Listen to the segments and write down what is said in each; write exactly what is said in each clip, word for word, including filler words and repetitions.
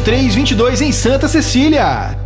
três, vinte e dois em Santa Cecília.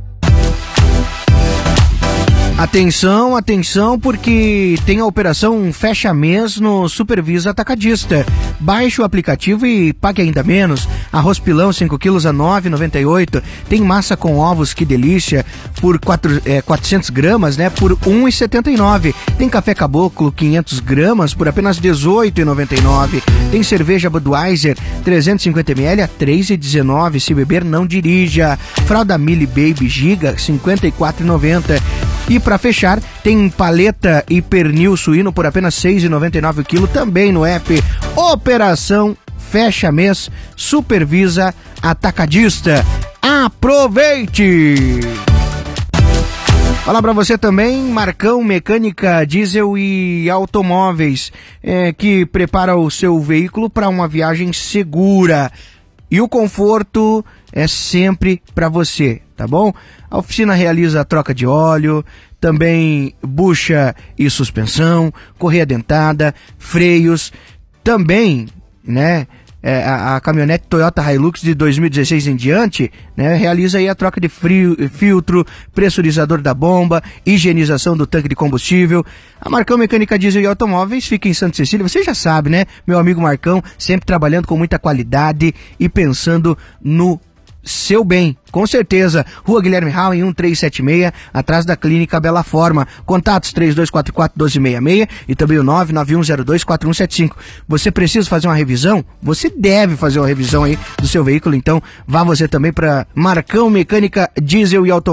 Atenção, atenção, porque tem a operação Fecha Mês no Supervisa Atacadista. Baixe o aplicativo e pague ainda menos. Arroz pilão cinco quilos a nove reais e noventa e oito centavos. Tem massa com ovos, que delícia, por quatro, é, quatrocentos gramas, né, por um real e setenta e nove centavos. Tem café caboclo quinhentos gramas por apenas dezoito reais e noventa e nove centavos. Tem cerveja Budweiser trezentos e cinquenta mililitros a três reais e dezenove centavos. Se beber, não dirija. Fralda Mili Baby Giga cinquenta e quatro reais e noventa centavos. E para fechar, tem paleta e pernil suíno por apenas seis reais e noventa e nove centavos o quilo, também no app Operação Fecha Mês Supervisa Atacadista. Aproveite! Falar para você também, Marcão Mecânica Diesel e Automóveis, é, que prepara o seu veículo para uma viagem segura. E o conforto é sempre para você, tá bom? A oficina realiza a troca de óleo, também bucha e suspensão, correia dentada, freios, também, né? É, a, a caminhonete Toyota Hilux de dois mil e dezesseis em diante, né, realiza aí a troca de frio, filtro, pressurizador da bomba, higienização do tanque de combustível. A Marcão Mecânica Diesel e Automóveis fica em Santa Cecília, você já sabe, né? Meu amigo Marcão, sempre trabalhando com muita qualidade e pensando no seu bem, com certeza. Rua Guilherme Hall, em um três sete seis, atrás da Clínica Bela Forma. Contatos três dois quatro quatro, doze sessenta e seis e também o nove nove um zero dois quatro um sete cinco. Você precisa fazer uma revisão? Você deve fazer uma revisão aí do seu veículo, então vá você também para Marcão Mecânica Diesel e Automóveis.